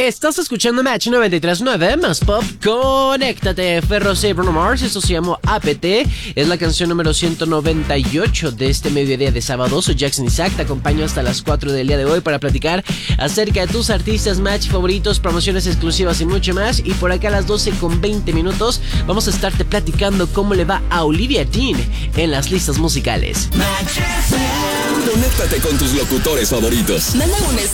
Estás escuchando Match 93.9, más pop, conéctate. Ferros y Bruno Mars, esto se llamó APT. Es la canción número 198 de este mediodía de sábado. Soy Jackson Isaac, te acompaño hasta las 4 del día de hoy para platicar acerca de tus artistas Match favoritos, promociones exclusivas y mucho más. Y por acá a las 12:20 vamos a estarte platicando cómo le va a Olivia Dean en las listas musicales. Conéctate con tus locutores favoritos. Manda un